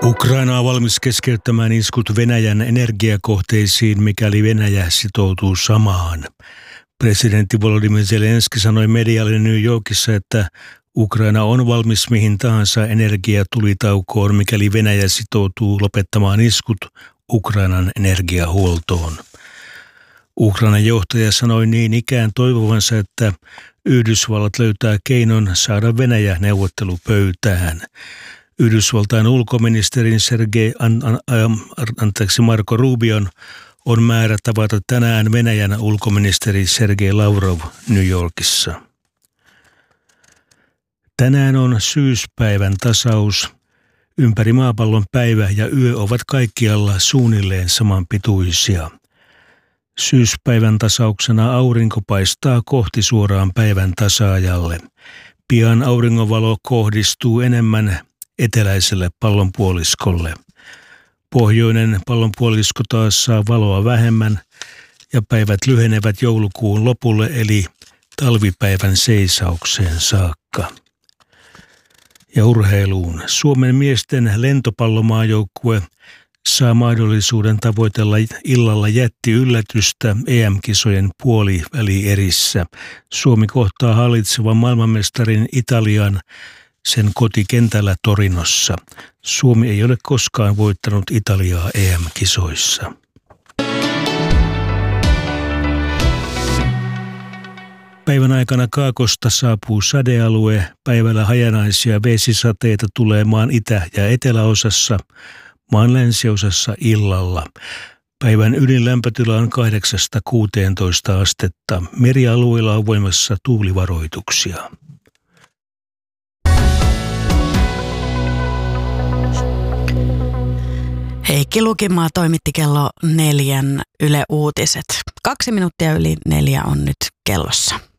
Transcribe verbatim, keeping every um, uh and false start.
Ukraina on valmis keskeyttämään iskut Venäjän energiakohteisiin, mikäli Venäjä sitoutuu samaan. Presidentti Volodymyr Zelenski sanoi medialle New Yorkissa, että Ukraina on valmis mihin tahansa energiatulitaukoon, mikäli Venäjä sitoutuu lopettamaan iskut Ukrainan energiahuoltoon. Ukrainan johtaja sanoi niin ikään toivovansa, että Yhdysvallat löytää keinon saada Venäjä neuvottelupöytään. Yhdysvaltain ulkoministerin Sergei an, an, an, anteeksi, Marco Rubion on määrä tavata tänään Venäjän ulkoministeri Sergei Lavrov New Yorkissa. Tänään on syyspäivän tasaus. Ympäri maapallon päivä ja yö ovat kaikkialla suunnilleen samanpituisia. Syyspäivän tasauksena aurinko paistaa kohti suoraan päivän tasaajalle. Pian auringonvalo kohdistuu enemmän eteläiselle pallonpuoliskolle. Pohjoinen pallonpuolisko taas saa valoa vähemmän ja päivät lyhenevät joulukuun lopulle eli talvipäivän seisaukseen saakka. Ja urheiluun. Suomen miesten lentopallomaajoukkue saa mahdollisuuden tavoitella illalla jättiyllätystä E M-kisojen puolivälierissä. Suomi kohtaa hallitsevan maailmanmestarin Italian sen kotikentällä Torinossa. Suomi ei ole koskaan voittanut Italiaa E M-kisoissa. Päivän aikana Kaakosta saapuu sadealue. Päivällä hajanaisia vesisateita tulee maan itä- ja eteläosassa, maan länsiosassa illalla. Päivän ydinlämpötila on kahdeksasta kuuteentoista astetta. Merialueilla on voimassa tuulivaroituksia. Heikki Lukimaa toimitti kello neljän Yle Uutiset. Kaksi minuuttia yli neljä on nyt kellossa.